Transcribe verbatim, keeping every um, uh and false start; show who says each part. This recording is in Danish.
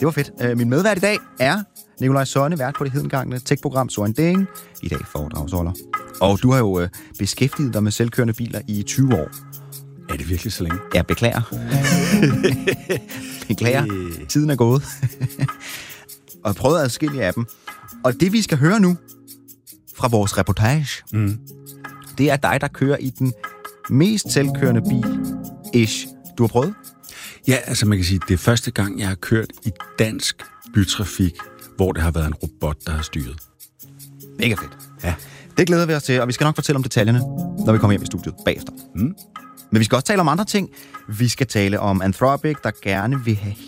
Speaker 1: Det var fedt. Øh, min medvært i dag er Nikolaj Sonne, vært på det hedengangne tech-program So ein Ding. I dag foredragsholder. Og du har jo øh, beskæftiget dig med selvkørende biler i tyve år.
Speaker 2: Er det virkelig så længe?
Speaker 1: Ja, beklager. beklager. Tiden er gået. Og jeg prøvede adskillige af dem. Og det, vi skal høre nu fra vores reportage, mm. det er dig, der kører i den mest selvkørende bil-ish, du har prøvet.
Speaker 2: Ja, altså man kan sige, det er første gang, jeg har kørt i dansk bytrafik, hvor det har været en robot, der har styret.
Speaker 1: Mega fedt.
Speaker 2: Ja.
Speaker 1: Det glæder vi os til, og vi skal nok fortælle om detaljerne, når vi kommer hjem i studiet bagefter. Mm. Men vi skal også tale om andre ting. Vi skal tale om Anthropic, der gerne vil have